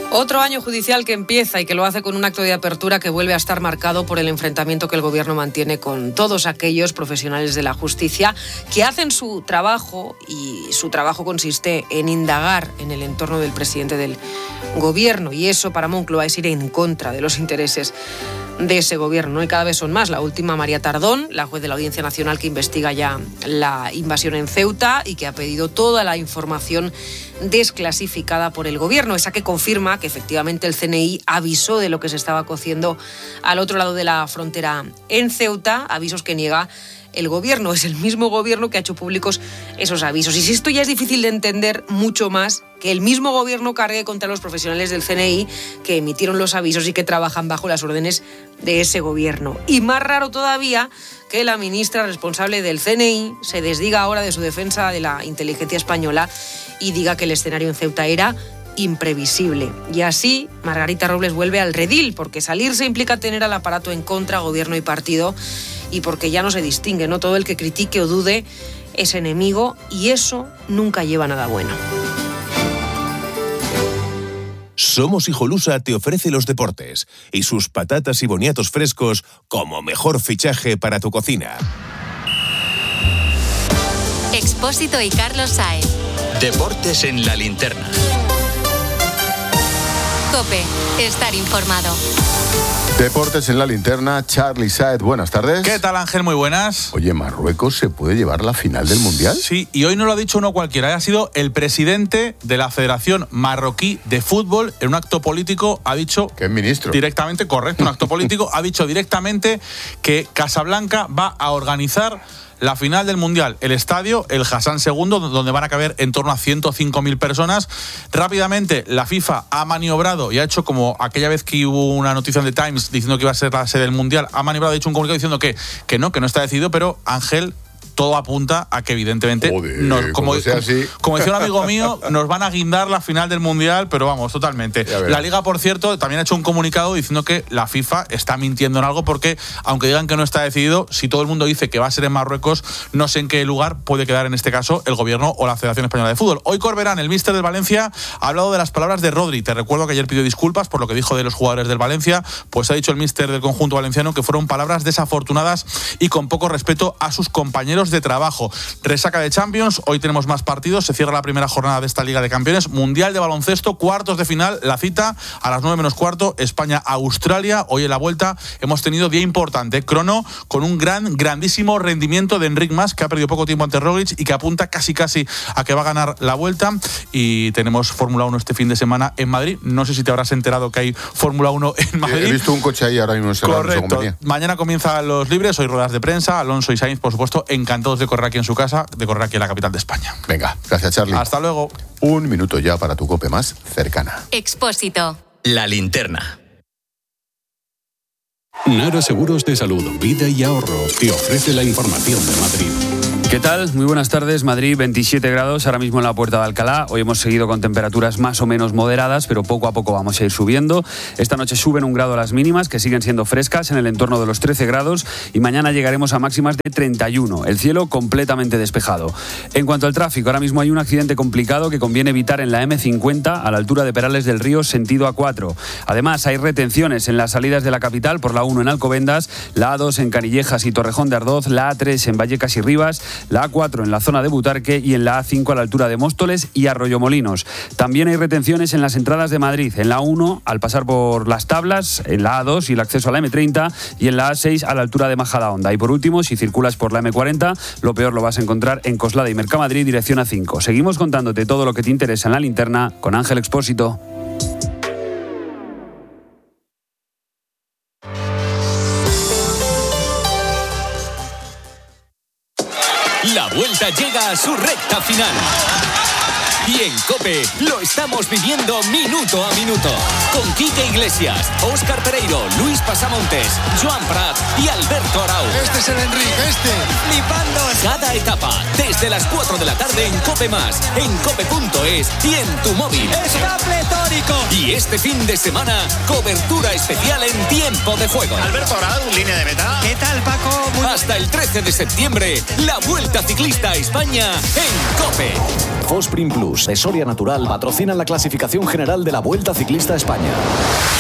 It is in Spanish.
Otro año judicial que empieza y que lo hace con un acto de apertura que vuelve a estar marcado por el enfrentamiento que el Gobierno mantiene con todos aquellos profesionales de la justicia que hacen su trabajo, y su trabajo consiste en indagar en el entorno del presidente del Gobierno, y eso para Moncloa es ir en contra de los intereses de ese gobierno, y cada vez son más. La última, María Tardón, la juez de la Audiencia Nacional que investiga ya la invasión en Ceuta y que ha pedido toda la información desclasificada por el gobierno, esa que confirma que efectivamente el CNI avisó de lo que se estaba cociendo al otro lado de la frontera en Ceuta, avisos que niega el gobierno. Es el mismo gobierno que ha hecho públicos esos avisos. Y si esto ya es difícil de entender, mucho más que el mismo gobierno cargue contra los profesionales del CNI que emitieron los avisos y que trabajan bajo las órdenes de ese gobierno. Y más raro todavía que la ministra responsable del CNI se desdiga ahora de su defensa de la inteligencia española y diga que el escenario en Ceuta era imprevisible. Y así Margarita Robles vuelve al redil, porque salirse implica tener al aparato en contra, gobierno y partido, y porque ya no se distingue, ¿no? Todo el que critique o dude es enemigo, y eso nunca lleva a nada bueno. Somos Hijolusa te ofrece los deportes y sus patatas y boniatos frescos como mejor fichaje para tu cocina. Expósito y Carlos Saez. Deportes en la linterna. COPE. Estar informado. Deportes en la linterna, Charly Saez, buenas tardes. ¿Qué tal, Ángel? Muy buenas. Oye, ¿Marruecos se puede llevar la final del Mundial? Sí, y hoy no lo ha dicho uno cualquiera, ha sido el presidente de la Federación Marroquí de Fútbol. En un acto político ha dicho... ¿Qué es ministro? Directamente, correcto, un acto político, ha dicho directamente que Casablanca va a organizar la final del Mundial, el estadio, el Hassan II, donde van a caber en torno a 105.000 personas. Rápidamente, la FIFA ha maniobrado y ha hecho como aquella vez que hubo una noticia en The Times diciendo que iba a ser la sede del Mundial, ha maniobrado, ha hecho un comunicado diciendo que no está decidido, pero Ángel, todo apunta a que evidentemente, como decía un amigo mío, nos van a guindar la final del Mundial, pero vamos, totalmente. La Liga, por cierto, también ha hecho un comunicado diciendo que la FIFA está mintiendo en algo, porque aunque digan que no está decidido, si todo el mundo dice que va a ser en Marruecos, no sé en qué lugar puede quedar en este caso el gobierno o la Federación Española de Fútbol. Hoy Corberán, el míster del Valencia, ha hablado de las palabras de Rodri. Te recuerdo que ayer pidió disculpas por lo que dijo de los jugadores del Valencia, pues ha dicho el míster del conjunto valenciano que fueron palabras desafortunadas y con poco respeto a sus compañeros de trabajo. Resaca de Champions, hoy tenemos más partidos, se cierra la primera jornada de esta Liga de Campeones, Mundial de Baloncesto, cuartos de final, la cita a las 9 menos cuarto, España-Australia. Hoy en la vuelta hemos tenido día importante, crono con un grandísimo rendimiento de Enric Mas, que ha perdido poco tiempo ante Roglic y que apunta casi a que va a ganar la vuelta. Y tenemos Fórmula 1 este fin de semana en Madrid. No sé si te habrás enterado que hay Fórmula 1 en Madrid. He visto un coche ahí ahora mismo en Correcto. Mañana comienzan los libres, hoy ruedas de prensa, Alonso y Sainz, por supuesto, encantados de correr aquí en su casa, de correr aquí en la capital de España. Venga, gracias, Charly. Hasta luego. Un minuto ya para tu COPE más cercana. Expósito. La linterna. Nara Seguros de Salud, Vida y Ahorro te ofrece la información de Madrid. ¿Qué tal? Muy buenas tardes. Madrid, 27 grados, ahora mismo en la Puerta de Alcalá. Hoy hemos seguido con temperaturas más o menos moderadas, pero poco a poco vamos a ir subiendo. Esta noche suben 1 grado las mínimas, que siguen siendo frescas, en el entorno de los 13 grados, y mañana llegaremos a máximas de 31. El cielo completamente despejado. En cuanto al tráfico, ahora mismo hay un accidente complicado que conviene evitar en la M50, a la altura de Perales del Río, sentido A4. Además, hay retenciones en las salidas de la capital por la 1 en Alcobendas, la A2 en Canillejas y Torrejón de Ardoz, la A3 en Vallecas y Rivas, la A4 en la zona de Butarque y en la A5 a la altura de Móstoles y Arroyomolinos. También hay retenciones en las entradas de Madrid, en la A1 al pasar por Las Tablas, en la A2 y el acceso a la M30 y en la A6 a la altura de Majadahonda. Y por último, si circulas por la M40, lo peor lo vas a encontrar en Coslada y Mercamadrid, dirección A5. Seguimos contándote todo lo que te interesa en la linterna con Ángel Expósito. La vuelta llega a su recta final. Y en COPE lo estamos viviendo minuto a minuto. Con Quique Iglesias, Óscar Pereiro, Luis Pasamontes, Joan Prat y Alberto Arau. Este es el Enrique, Flipando cada etapa, desde las 4 de la tarde en COPE+, en cope.es y en tu móvil. está pletórico. Y este fin de semana, cobertura especial en Tiempo de Juego. Alberto Grau, línea de meta. ¿Qué tal, Paco? Hasta el 13 de septiembre, la Vuelta Ciclista a España en COPE. Fosprin Plus de Soria Natural patrocinan la clasificación general de la Vuelta Ciclista a España.